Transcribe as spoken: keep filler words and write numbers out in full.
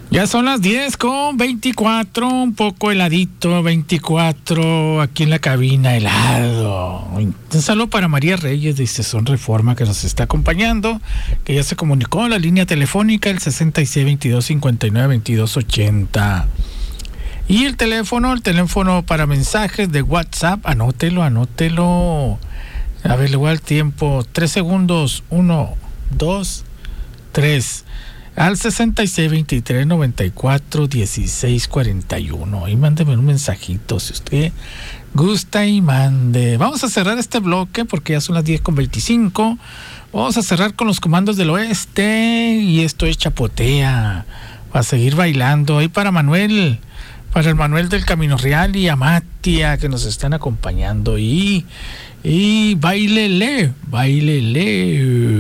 Ya son las diez con veinticuatro, un poco heladito, veinticuatro, aquí en la cabina, helado. Un saludo para María Reyes de Son Reforma, que nos está acompañando, que ya se comunicó en la línea telefónica, el sesenta y seis veintidós cincuenta y nueve veintidós ochenta. Y el teléfono, el teléfono para mensajes de WhatsApp, anótelo, anótelo. A ver, le voy al tiempo, tres segundos, uno, dos, tres. Al sesenta y seis veintitrés noventa y cuatro dieciséis cuarenta y uno. Y mándeme un mensajito si usted gusta y mande. Vamos a cerrar este bloque porque ya son las diez con veinticinco. Vamos a cerrar con los comandos del oeste. Y esto es Chapotea. Va a seguir bailando. Ahí para Manuel, para el Manuel del Camino Real y Amatia que nos están acompañando. Y, y bailele, bailele.